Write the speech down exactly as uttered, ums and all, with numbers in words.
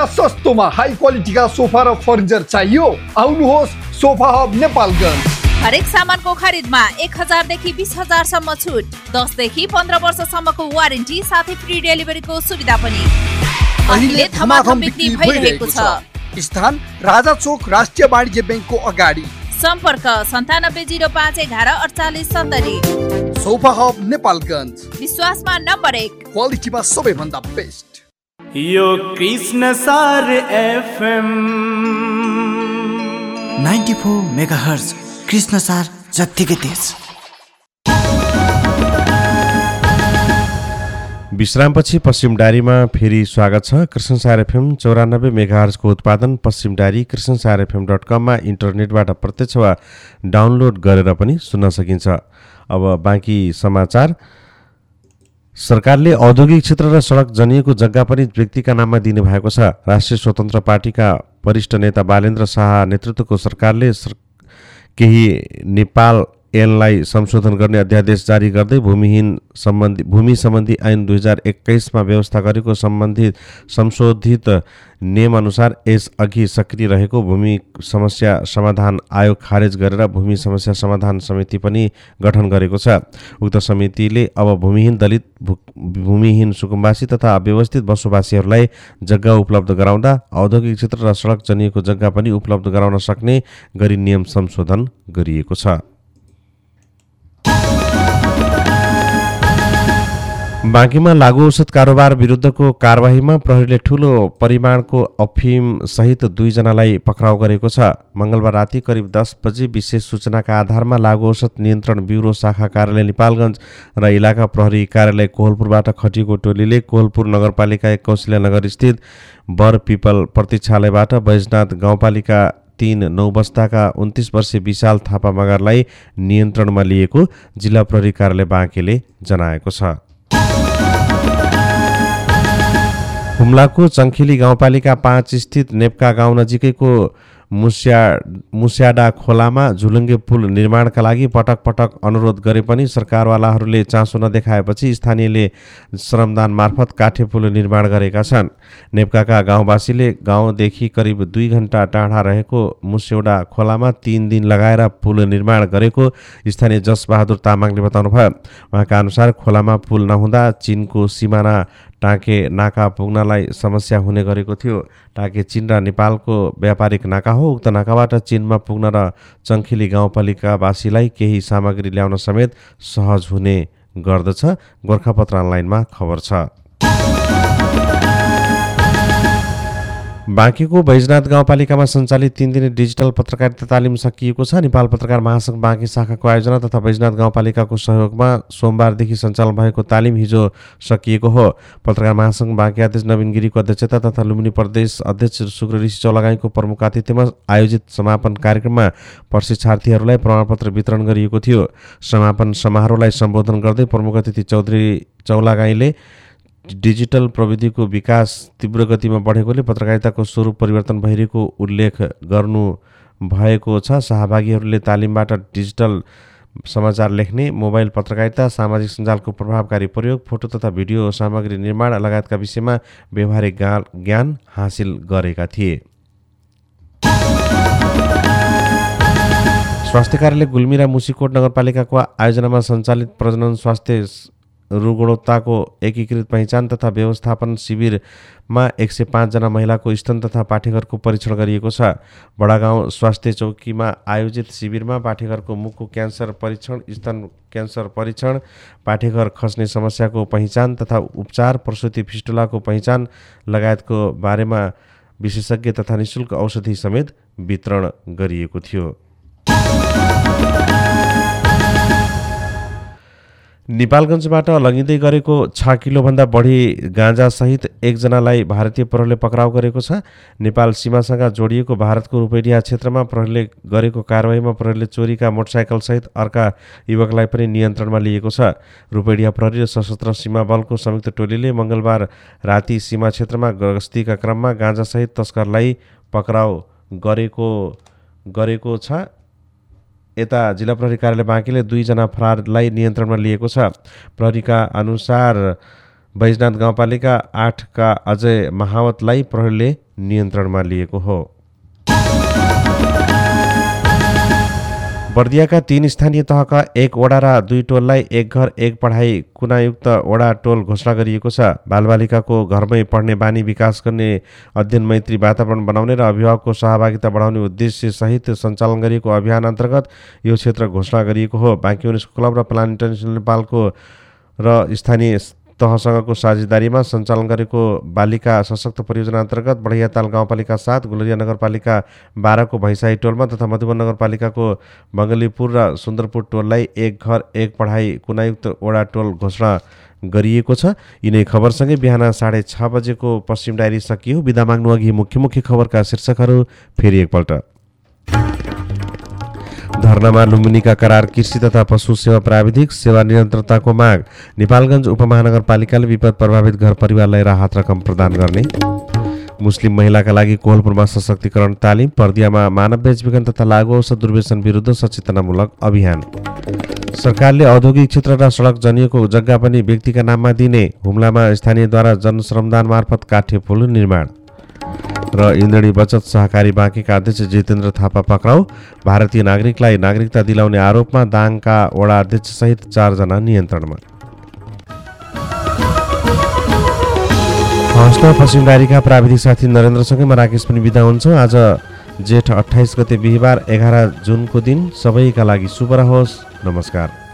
सस्तोमा high क्वालिटीका sofa र furniture चाहियो? आउनुहोस् सोफा हब नेपालगञ्ज। हरेक सामानको खरिदमा एक हजारदेखि बिस हजारसम्म छुट, दसदेखि पन्ध्र वर्षसम्मको वारेन्टी साथै फ्री डेलिभरीको सुविधा पनि अहिले धमाधम बिक्री भइरहेको छ। स्थान राजा चोक राष्ट्रिय वाणिज्य ब्याङ्कको अगाडि। सम्पर्क सन्तानब्बे जिरो पाँच एघार अडचालिस सत्तरी। सोफा हब नेपालगञ्ज, विश्वासमा नम्बर एक, क्वालिटीमा सबैभन्दा बेस्ट। यो कृष्ण सार FM ninety four megahertz, Krishna सार जत्तिकै तेज। विश्रामपछि पश्चिम डायरीमा फेरि स्वागत छ। कृष्ण सार एफएम चौरानब्बे मेगाहर्जको उत्पादन पश्चिम डायरी कृष्ण सार एफएम डट कममा इन्टरनेटबाट प्रत्यक्ष वा डाउनलोड गरेर पनि सुन्न सकिन्छ। अब बाँकी समाचार। सरकारले औद्योगिक क्षेत्र र सडक जनिएको जग्गा पनि व्यक्तिका नाममा दिने भएको छ। राष्ट्रिय स्वतन्त्र पार्टीका वरिष्ठ नेता बालेन्द्र शाह नेतृत्वको सरकारले सर... केही नेपाल ऐनलाई संशोधन गर्ने अध्यादेश जारी गर्दै भूमिहीन सम्बन्धी भूमि सम्बन्धी ऐन दुई हजार एक्काइसमा व्यवस्था गरेको सम्बन्धित संशोधित नियमअनुसार यसअघि सक्रिय रहेको भूमि समस्या समाधान आयोग खारेज गरेर भूमि समस्या समाधान समिति पनि गठन गरेको छ। उक्त समितिले अब भूमिहीन दलित भूमिहीन सुकुम्बासी तथा अव्यवस्थित बसोबासीहरूलाई जग्गा उपलब्ध गराउँदा औद्योगिक क्षेत्र र सडक जनिएको जग्गा पनि उपलब्ध गराउन सक्ने गरी नियम संशोधन गरिएको छ। बाँकीमा लागु औषध कारोबार विरुद्धको कारबाहीमा प्रहरीले ठूलो परिमाणको अफिम सहित दुईजनालाई पक्राउ गरेको छ। मंगलबार राति करिब दस बजे विशेष सूचनाका आधारमा लागु औषध नियन्त्रण ब्युरो शाखा कार्यालय नेपालगञ्ज र इलाका प्रहरी कार्यालय कोहलपुरबाट खटिएको टोलीले कोहलपुर नगरपालिका एक कौशल्या नगर स्थित बर पिपल प्रतीक्षालयबाट बैजनाथ गाउँपालिका तीन नौ बस्ताका उन्तीस वर्षीय विशाल थापा मगरलाई नियन्त्रणमा लिएको जिल्ला प्रहरी कार्यालय बाँकेले जनाएको छ। हुम्लाको चङ्खिली गाउँपालिका पाँच स्थित नेप्का गाउँ नजिकैको मुस्या मुस्याडा खोलामा झुलुङ्गे पुल निर्माणका लागि पटक पटक अनुरोध गरे पनि सरकारवालाहरूले चासो नदेखाएपछि स्थानीयले श्रमदान मार्फत काठे पुल निर्माण गरेका छन्। नेप्काका गाउँवासीले गाउँदेखि करिब दुई घण्टा टाढा रहेको मुस्यौडा खोलामा तीन दिन लगाएर पुल निर्माण गरेको स्थानीय जस बहादुर तामाङले बताउनुभयो। उहाँका अनुसार खोलामा पुल नहुँदा चीनको सिमाना टाँके नाका पुग्नलाई समस्या हुने गरेको थियो। टाँके चीन र नेपालको व्यापारिक नाका हो। उक्त नाकाबाट चीनमा पुग्न र चङ्खिली गाउँपालिकावासीलाई केही सामग्री ल्याउन समेत सहज हुने गर्दछ। गोर्खापत्र अनलाइनमा खबर छ। बाँकीको बैजनाथ गाउँपालिकामा सञ्चालित तीन दिने डिजिटल पत्रकारिता तालिम सकिएको छ। नेपाल पत्रकार महासङ्घ बाँकी शाखाको आयोजना तथा बैजनाथ गाउँपालिकाको सहयोगमा सोमबारदेखि सञ्चालन भएको तालिम हिजो सकिएको हो। पत्रकार महासङ्घ बाँकी अध्यक्ष नवीन गिरीको अध्यक्षता तथा लुम्बिनी प्रदेश अध्यक्ष शुक्र ऋषि चौलागाईको प्रमुख आतिथ्यमा आयोजित समापन कार्यक्रममा प्रशिक्षार्थीहरूलाई प्रमाणपत्र वितरण गरिएको थियो। समापन समारोहलाई सम्बोधन गर्दै प्रमुख अतिथि चौधरी चौलागाईले डिजिटल प्रविधिको विकास तीव्र गतिमा बढेकोले पत्रकारिताको स्वरूप परिवर्तन भइरहेको उल्लेख गर्नु भएको छ। सहभागीहरूले तालिमबाट डिजिटल समाचार लेख्ने, मोबाइल पत्रकारिता, सामाजिक सञ्जालको प्रभावकारी प्रयोग, फोटो तथा भिडियो सामग्री निर्माण लगायतका विषयमा व्यवहारिक ज्ञान हासिल गरेका थिए। स्वास्थ्य कार्यालय गुल्मी र मुसिकोट नगरपालिकाको आयोजनामा सञ्चालित प्रजनन स्वास्थ्य रुगुणताको एकीकृत पहिचान तथा व्यवस्थापन शिविरमा एक सय पाँचजना महिलाको स्तन तथा पाठेघरको परीक्षण गरिएको छ। बडागाउँ स्वास्थ्य चौकीमा आयोजित शिविरमा पाठेघरको मुखको क्यान्सर परीक्षण, स्तन क्यान्सर परीक्षण, पाठेघर खस्ने समस्याको पहिचान तथा उपचार, प्रसुति फिस्टुलाको पहिचान लगायतको बारेमा विशेषज्ञ तथा निःशुल्क औषधि समेत वितरण गरिएको थियो। नेपालगञ्जबाट लगिँदै गरेको छ किलोभन्दा बढी गाँजासहित एकजनालाई भारतीय प्रहरीले पक्राउ गरेको छ। नेपाल सीमासँग जोडिएको भारतको रूपैडिया क्षेत्रमा प्रहरीले गरेको कारबाहीमा प्रहरीले चोरीका मोटरसाइकलसहित अर्का युवकलाई पनि नियन्त्रणमा लिएको छ। रूपैडिया प्रहरी र सशस्त्र सीमा बलको संयुक्त टोलीले मंगलबार राति सीमा क्षेत्रमा गस्तीका क्रममा गाँजासहित तस्करलाई पक्राउ गरेको गरेको छ। यता जिल्ला प्रहरी कार्यालय बाँकीले दुईजना फरारलाई नियन्त्रणमा लिएको छ। प्रहरीका अनुसार बैजनाथ गाउँपालिका आठका अजय महावतलाई प्रहरीले नियन्त्रणमा लिएको हो। बर्दियाका तीन स्थानीय तहका एक वडा र दुई टोललाई एक घर एक पढाइ कुनायुक्त वडा टोल घोषणा गरिएको छ। बालबालिकाको घरमै पढ्ने बानी विकास गर्ने, अध्ययन मैत्री वातावरण बनाउने र अभिभावकको सहभागिता बढाउने उद्देश्य सहित सञ्चालन गरिएको अभियान अन्तर्गत यो क्षेत्र घोषणा गरिएको हो। बाँकी युनेस्को क्लब र प्लान इन्टरनेसनल नेपालको र स्थानीय तहसँगको साझेदारीमा सञ्चालन गरेको बालिका सशक्त परियोजना अन्तर्गत बढैयाताल गाउँपालिका सात, गुलरिया नगरपालिका बाह्रको भैँसाई टोलमा तथा मधुवन नगरपालिकाको बङ्गलीपुर र सुन्दरपुर टोललाई एक घर एक पढाइ कुनायुक्त वडा टोल घोषणा गरिएको छ। यिनै खबरसँगै बिहान साढे छ बजेको पश्चिम डायरी सकियो। बिदा माग्नु अघि मुख्य मुख्य खबरका शीर्षकहरू फेरि एकपल्ट। धरनामा लुम्बिनीका करार, कृषि तथा पशु सेवा प्राविधिक सेवा निरन्तरताको माग। नेपालगञ्ज उपमहानगरपालिकाले विपद प्रभावित घर परिवारलाई राहत रकम प्रदान गर्ने। मुस्लिम महिलाका लागि कोहलपुरमा सशक्तिकरण तालिम। पर्दियामा मानव बेचबिखन तथा लागु औषध दुर्व्यसन विरुद्ध सचेतनामूलक अभियान। सरकारले औद्योगिक क्षेत्र र सडक जनिएको जग्गा पनि व्यक्तिका नाममा दिने। हुम्लामा स्थानीयद्वारा जनश्रमदान मार्फत काठे पुल निर्माण। र इन्द्रणी बचत सहकारी बाँकीका अध्यक्ष जितेन्द्र थापा पक्राउ। भारतीय नागरिकलाई नागरिकता दिलाउने आरोपमा दाङका वडा अध्यक्ष सहित चारजना नियन्त्रणमा। हौसला पश्चिम डायरीका प्राविधिक साथी नरेन्द्रसँगै म राकेश पनि बिदा हुन्छौँ। आज जेठ अट्ठाइस गते बिहिबार एघार जुनको दिन सबैका लागि शुभ रहोस्। नमस्कार।